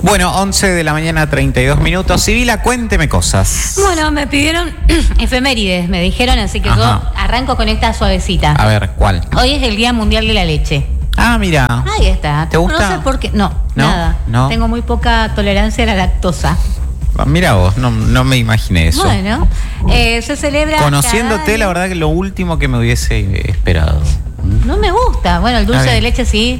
Bueno, 11 de la mañana, 32 minutos. Sibila, cuénteme cosas. Bueno, me pidieron efemérides, me dijeron, así que yo arranco con esta suavecita. A ver, ¿cuál? Hoy es el Día Mundial de la Leche. Ah, mira. Ahí está. ¿Te gusta? No sé por qué. No, nada. No. Tengo muy poca tolerancia a la lactosa. Mira vos, no me imaginé eso. Bueno, se celebra. Conociéndote, la verdad que lo último que me hubiese esperado. No me gusta. Bueno, el dulce de leche sí.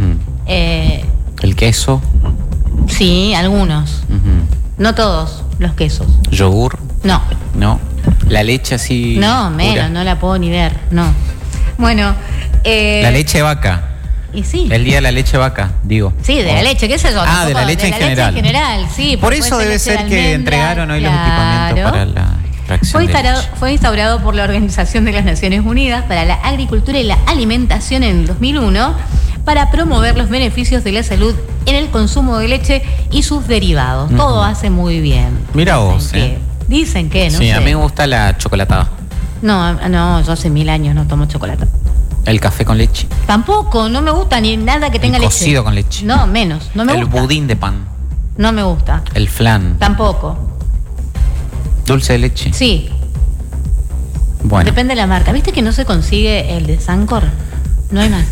El queso. Sí, algunos. No todos los quesos. Yogur. No. No. La leche así. No, menos, pura. no la puedo ni ver. No. Bueno. La leche de vaca. Y sí. El día de la leche de vaca, digo. Sí, de la leche, qué sé yo. Ah, de la leche en general. Leche en general, sí. Por eso debe ser que entregaron hoy los equipamientos para la extracción de leche. Fue instaurado por la Organización de las Naciones Unidas para la Agricultura y la Alimentación en el 2001 para promover los beneficios de la salud en el consumo de leche y sus derivados. Todo hace muy bien. Mira vos, Dicen que, no sé. Sí, a mí me gusta la chocolatada. No, yo hace 1000 años no tomo chocolate. El café con leche. Tampoco, no me gusta ni nada que tenga leche. Cocido con leche. No, menos, no me gusta. El budín de pan. No me gusta. El flan. Tampoco. Dulce de leche. Sí. Bueno. Depende de la marca. ¿Viste que no se consigue el de Sancor? No hay más.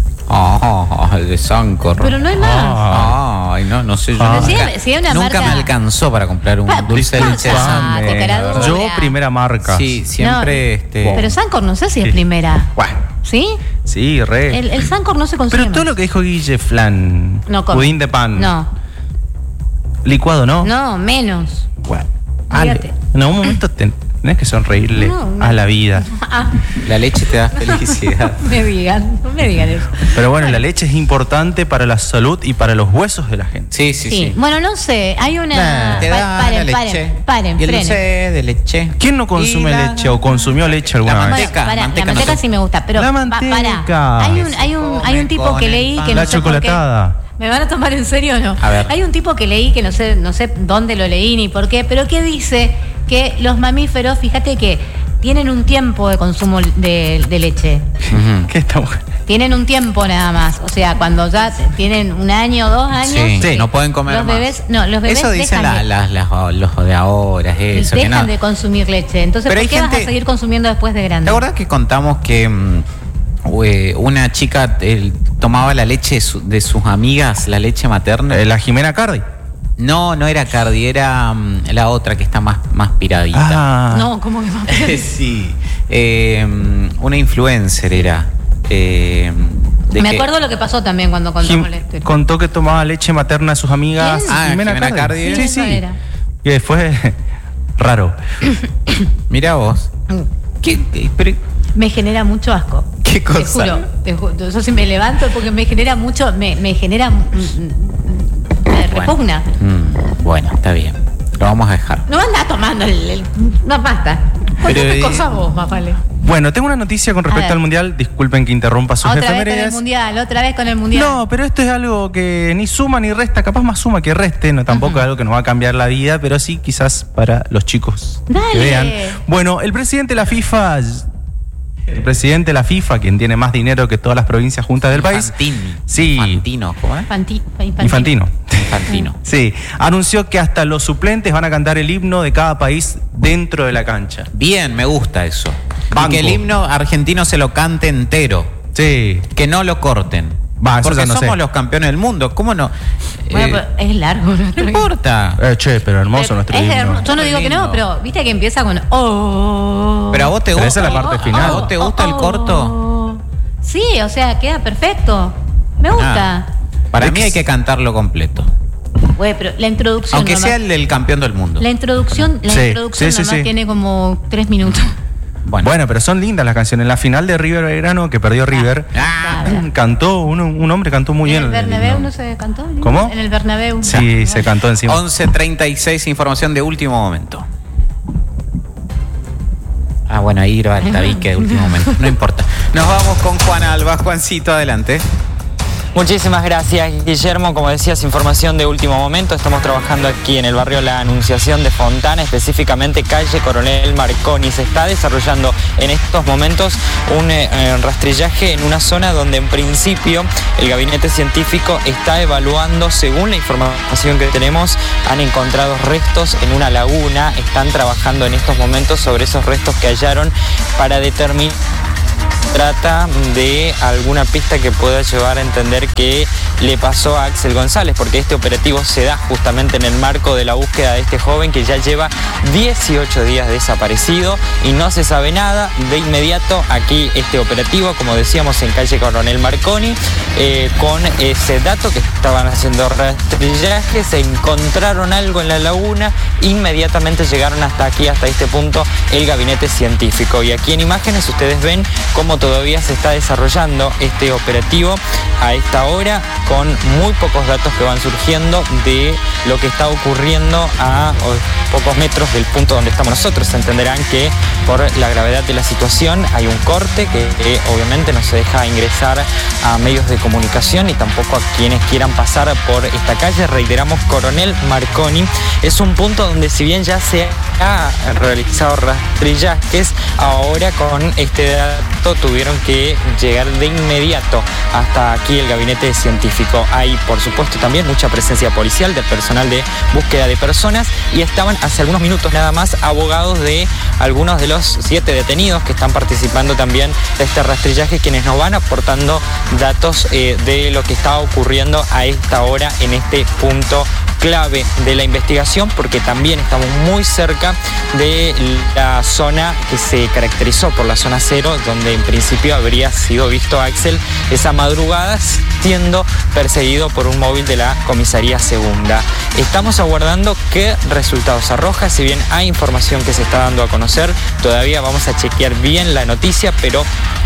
El de Sancor. Pero no hay más. Ay, no sé yo. Si hay una nunca marca... me alcanzó para comprar un dulce de leche de Sancor. Yo, primera marca. Sí, siempre. No, pero Sancor no sé si es primera. Bueno. ¿Sí? Sí, re. El Sancor no se consigue. Pero todo lo que dijo Guille, flan, budín de pan. No. Licuado, ¿no? No, menos. Bueno. Fíjate. En algún momento tenés que sonreírle a la vida. La leche te da felicidad. No me digan eso. Pero bueno, la leche es importante para la salud y para los huesos de la gente. Sí. Bueno, no sé, hay una... Te da la leche. Paren, y el frenen. dulce de leche. ¿Quién no consume leche o consumió leche alguna vez? La manteca sí me gusta, pero la manteca. Pará. Hay un tipo que leí que no la sé chocolatada. por qué. ¿Me van a tomar en serio o no? A ver. Hay un tipo que leí que no sé dónde lo leí ni por qué, pero que dice que los mamíferos, fíjate que tienen un tiempo de consumo de leche. ¿Qué está bueno? Tienen un tiempo nada más. O sea, cuando ya tienen 1 año, 2 años. Sí, no pueden comer los más. bebés, no, los bebés eso dicen los de ahora, eso. Dejan de consumir leche. Entonces, pero ¿por qué vas a seguir consumiendo después de grande? ¿Te acuerdas que contamos que una chica tomaba la leche de sus amigas, la leche materna? La Jimena Cardi. No era Cardi, era la otra que está más piradita. No, ¿cómo que más piradita? Sí. Una influencer era. Me acuerdo lo que pasó también cuando contamos la historia. Contó que tomaba leche materna de sus amigas. Jimena Cardi. Sí. Y después, raro. Mirá vos. Me genera mucho asco. ¿Qué cosa? Te juro. Yo si me levanto porque me genera mucho, me genera repugna. Bueno, está bien. Lo vamos a dejar. No andás tomando no basta. Cuéntame cosas vos, más vale. Bueno, tengo una noticia con respecto al Mundial. Disculpen que interrumpa sus efemérides. Otra vez con el Mundial. No, pero esto es algo que ni suma ni resta. Capaz más suma que reste. No, tampoco es algo que nos va a cambiar la vida, pero sí quizás para los chicos que vean. Bueno, el presidente de la FIFA... quien tiene más dinero que todas las provincias juntas del país. Infantino, ¿cómo es? Infantino. Sí, anunció que hasta los suplentes van a cantar el himno de cada país dentro de la cancha. Bien, me gusta eso. Y que el himno argentino se lo cante entero. Sí. Que no lo corten. Porque somos los campeones del mundo. ¿Cómo no? Bueno, pero es largo. No importa. Pero hermoso nuestro himno. Yo no digo que no, pero viste que empieza con Pero a vos te gusta. Esa es la parte final. ¿A vos te gusta el corto? Sí, o sea, queda perfecto. Me gusta. Para mí hay que cantarlo completo. Güey, pero la introducción. Aunque sea el del campeón del mundo. La introducción nomás tiene como 3 minutos. Bueno, pero son lindas las canciones. En la final de River Belgrano, que perdió River, cantó, un hombre cantó muy bien. ¿En el Bernabéu no se cantó? ¿Cómo? En el Bernabéu. Sí, se cantó encima. 11:36, información de último momento. Bueno, ahí va el tabique de último momento. No importa. Nos vamos con Juan Alba. Juancito, adelante. Muchísimas gracias, Guillermo. Como decías, información de último momento. Estamos trabajando aquí en el barrio La Anunciación de Fontana, específicamente calle Coronel Marconi. Se está desarrollando en estos momentos un rastrillaje en una zona donde en principio el gabinete científico está evaluando, según la información que tenemos, han encontrado restos en una laguna. Están trabajando en estos momentos sobre esos restos que hallaron para determinar trata de alguna pista que pueda llevar a entender qué le pasó a Axel González, porque este operativo se da justamente en el marco de la búsqueda de este joven que ya lleva 18 días desaparecido y no se sabe nada. De inmediato aquí este operativo, como decíamos, en calle Coronel Marconi, con ese dato que estaban haciendo rastrillaje, se encontraron algo en la laguna, inmediatamente llegaron hasta aquí, hasta este punto, el gabinete científico. Y aquí en imágenes ustedes ven cómo todavía se está desarrollando este operativo a esta hora, con muy pocos datos que van surgiendo de lo que está ocurriendo a pocos metros del punto donde estamos nosotros. Entenderán que por la gravedad de la situación hay un corte que obviamente no se deja ingresar a medios de comunicación y tampoco a quienes quieran pasar por esta calle. Reiteramos, Coronel Marconi es un punto donde, si bien ya se ha realizado rastrillajes, ahora con este dato tuvieron que llegar de inmediato hasta aquí el gabinete científico. Hay, por supuesto, también mucha presencia policial, de personal de búsqueda de personas, y estaban hace algunos minutos nada más abogados de algunos de los 7 detenidos que están participando también de este rastrillaje, quienes nos van aportando datos de lo que está ocurriendo a esta hora en este punto clave de la investigación, porque también estamos muy cerca de la zona que se caracterizó por la zona 0, donde en principio habría sido visto a Axel esa madrugada siendo perseguido por un móvil de la comisaría segunda. Estamos aguardando qué resultados arroja. Si bien hay información que se está dando a conocer, todavía vamos a chequear bien la noticia, pero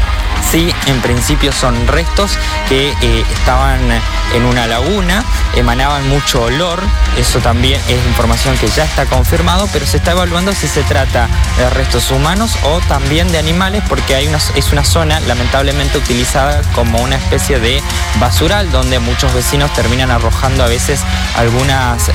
sí, en principio son restos que estaban en una laguna, emanaban mucho olor. Eso también es información que ya está confirmado, pero se está evaluando si se trata de restos humanos o también de animales, porque es una zona lamentablemente utilizada como una especie de basural, donde muchos vecinos terminan arrojando a veces algunas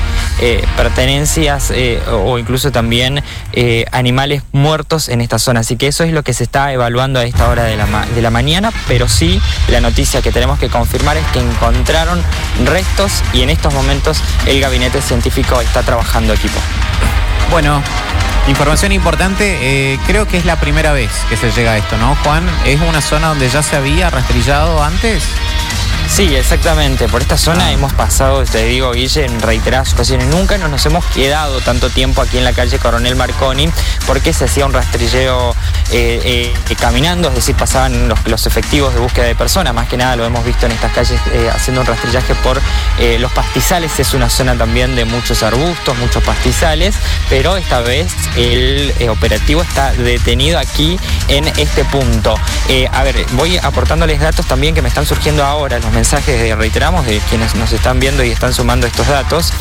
pertenencias o incluso también animales muertos en esta zona. Así que eso es lo que se está evaluando a esta hora de la mañana, pero sí, la noticia que tenemos que confirmar es que encontraron restos y en estos momentos el gabinete científico está trabajando equipo. Bueno, información importante, creo que es la primera vez que se llega a esto, ¿no, Juan? ¿Es una zona donde ya se había rastrillado antes? Sí, exactamente. Por esta zona hemos pasado, te digo, Guille, en reiteradas ocasiones. Nunca nos hemos quedado tanto tiempo aquí en la calle Coronel Marconi, porque se hacía un rastrilleo caminando, es decir, pasaban los efectivos de búsqueda de personas. Más que nada lo hemos visto en estas calles haciendo un rastrillaje por los pastizales. Es una zona también de muchos arbustos, muchos pastizales, pero esta vez el operativo está detenido aquí en este punto. A ver, voy aportándoles datos también que me están surgiendo ahora, los mensajes, reiteramos, de quienes nos están viendo y están sumando estos datos.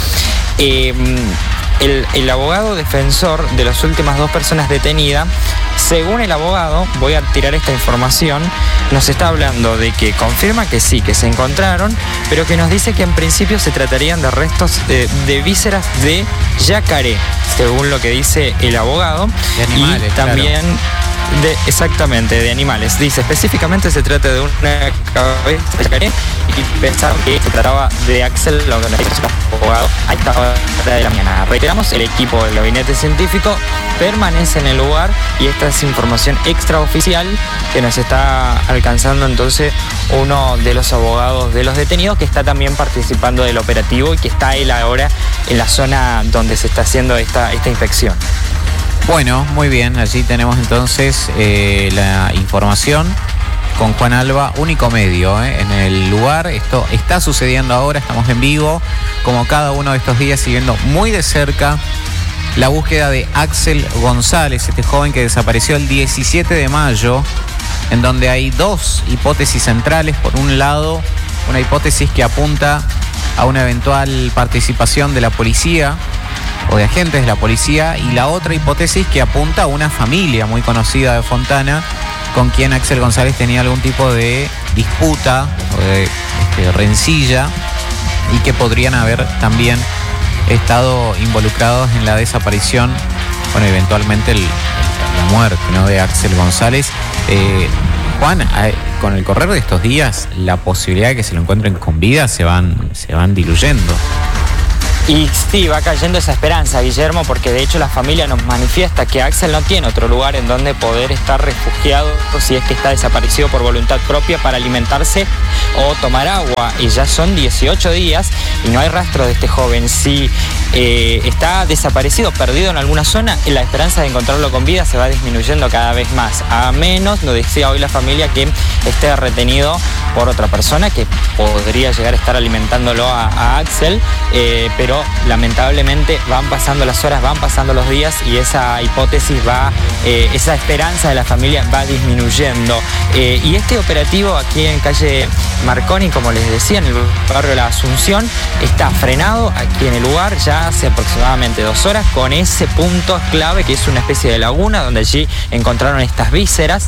El abogado defensor de las últimas 2 personas detenidas, según el abogado, voy a tirar esta información, nos está hablando de que confirma que sí, que se encontraron, pero que nos dice que en principio se tratarían de restos de vísceras de yacaré, según lo que dice el abogado. De animales, y también... claro. Exactamente, de animales. Dice, específicamente se trata de una cabeza de yacaré y pensaron que se trataba de Axel, lo que nos dice el abogado a esta hora de la mañana. Reiteramos, el equipo del gabinete científico permanece en el lugar y esta es información extraoficial que nos está alcanzando entonces uno de los abogados de los detenidos, que está también participando del operativo y que está él ahora en la zona donde se está haciendo esta inspección. Bueno, muy bien, allí tenemos entonces la información con Juan Alba, único medio en el lugar. Esto está sucediendo ahora, estamos en vivo, como cada uno de estos días, siguiendo muy de cerca la búsqueda de Axel González, este joven que desapareció el 17 de mayo, en donde hay 2 hipótesis centrales. Por un lado, una hipótesis que apunta a una eventual participación de la policía o de agentes de la policía, y la otra hipótesis que apunta a una familia muy conocida de Fontana con quien Axel González tenía algún tipo de disputa o de rencilla y que podrían haber también estado involucrados en la desaparición, bueno, eventualmente la muerte, ¿no?, de Axel González. Juan, con el correr de estos días, la posibilidad de que se lo encuentren con vida se van diluyendo. Y sí, va cayendo esa esperanza, Guillermo, porque de hecho la familia nos manifiesta que Axel no tiene otro lugar en donde poder estar refugiado si es que está desaparecido por voluntad propia para alimentarse o tomar agua. Y ya son 18 días y no hay rastro de este joven. Si está desaparecido, perdido en alguna zona, la esperanza de encontrarlo con vida se va disminuyendo cada vez más. A menos, nos decía hoy la familia, que esté retenido por otra persona que podría llegar a estar alimentándolo a Axel, pero lamentablemente van pasando las horas, van pasando los días y esa hipótesis esa esperanza de la familia va disminuyendo. Y este operativo aquí en calle Marconi, como les decía, en el barrio La Asunción, está frenado aquí en el lugar ya hace aproximadamente 2 horas, con ese punto clave que es una especie de laguna donde allí encontraron estas vísceras.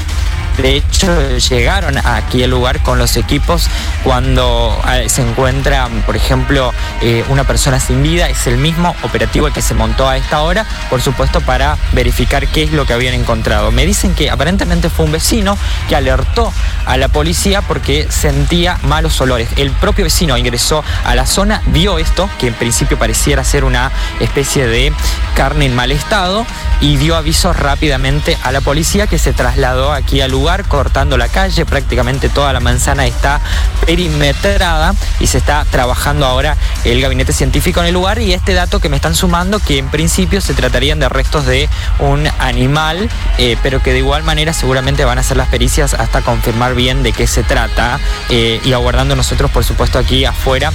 De hecho, llegaron aquí al lugar con los equipos cuando se encuentra, por ejemplo, una persona sin vida. Es el mismo operativo el que se montó a esta hora, por supuesto, para verificar qué es lo que habían encontrado. Me dicen que aparentemente fue un vecino que alertó a la policía porque sentía malos olores. El propio vecino ingresó a la zona, vio esto, que en principio pareciera ser una especie de carne en mal estado, y dio aviso rápidamente a la policía, que se trasladó aquí al lugar cortando la calle. Prácticamente toda la manzana está perimetrada y se está trabajando ahora el gabinete científico en el lugar. Y este dato que me están sumando, que en principio se tratarían de restos de un animal, pero que de igual manera seguramente van a hacer las pericias hasta confirmar bien de qué se trata, y aguardando nosotros, por supuesto, aquí afuera,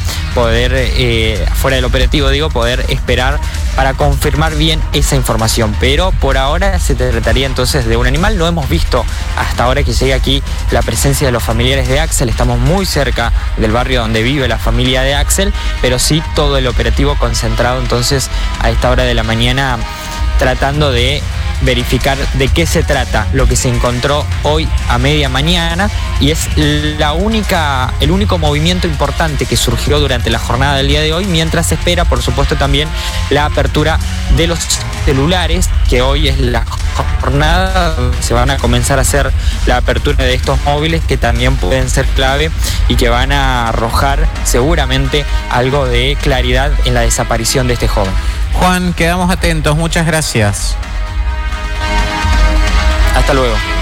fuera del operativo, poder esperar para confirmar bien esa información. Pero por ahora se trataría entonces de un animal. No hemos visto hasta ahora que llegue aquí la presencia de los familiares de Axel. Estamos muy cerca del barrio donde vive la familia de Axel, pero sí todo el operativo concentrado entonces a esta hora de la mañana, tratando de verificar de qué se trata lo que se encontró hoy a media mañana, y es el único movimiento importante que surgió durante la jornada del día de hoy, mientras se espera, por supuesto, también la apertura de los celulares, que hoy es la jornada, se van a comenzar a hacer la apertura de estos móviles, que también pueden ser clave y que van a arrojar seguramente algo de claridad en la desaparición de este joven. Juan, quedamos atentos, muchas gracias. Hasta luego.